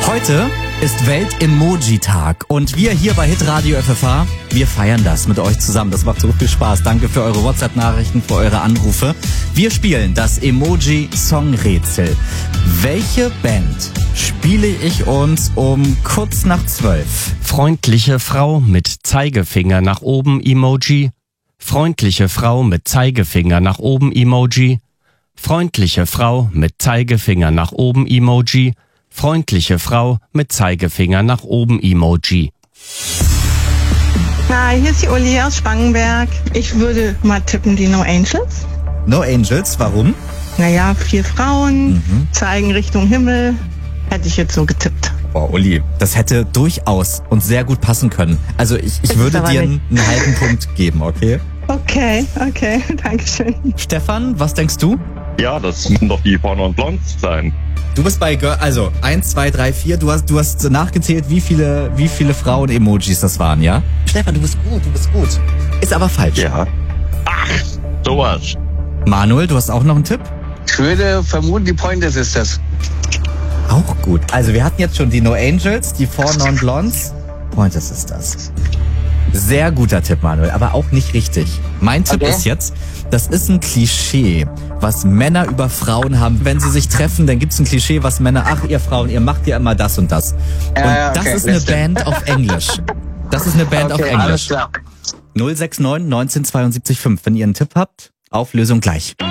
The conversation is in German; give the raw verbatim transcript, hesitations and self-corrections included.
Heute ist Welt-Emoji-Tag und wir hier bei Hitradio F F H, wir feiern das mit euch zusammen. Das macht so viel Spaß. Danke für eure WhatsApp-Nachrichten, für eure Anrufe. Wir spielen das Emoji-Song-Rätsel. Welche Band spiele ich uns um kurz nach zwölf? Freundliche Frau mit Zeigefinger nach oben Emoji. Freundliche Frau mit Zeigefinger nach oben Emoji. Freundliche Frau mit Zeigefinger nach oben Emoji. Freundliche Frau mit Zeigefinger nach oben Emoji. Na, hier ist die Uli aus Spangenberg. Ich würde mal tippen die No Angels. No Angels, warum? Naja, vier Frauen, mhm. zeigen Richtung Himmel. Hätte ich jetzt so getippt. Boah, Uli, das hätte durchaus und sehr gut passen können. Also ich, ich würde dir einen, einen halben Punkt geben, okay? Okay, okay, Dankeschön. Stefan, was denkst du? Ja, das müssen doch die Four Non Blondes sein. Du bist bei Girl, also eins, zwei, drei, vier. Du hast, du hast nachgezählt, wie viele, wie viele Frauen-Emojis das waren, ja? Stefan, du bist gut, du bist gut. Ist aber falsch. Ja. Ach, sowas. Manuel, du hast auch noch einen Tipp? Ich würde vermuten, die Pointer ist das. Auch gut. Also wir hatten jetzt schon die No Angels, die Four Non Blondes. Pointers ist das. Sehr guter Tipp, Manuel, aber auch nicht richtig. Mein Tipp Okay. ist jetzt, das ist ein Klischee, was Männer über Frauen haben. Wenn sie sich treffen, dann gibt's ein Klischee, was Männer, ach ihr Frauen, ihr macht ja immer das und das. Und Ja, das okay, ist eine das stimmt. Band auf Englisch. Das ist eine Band Okay, auf alles Englisch. klar. null sechs neun neunzehn zweiundsiebzig fünf. Wenn ihr einen Tipp habt, Auflösung gleich.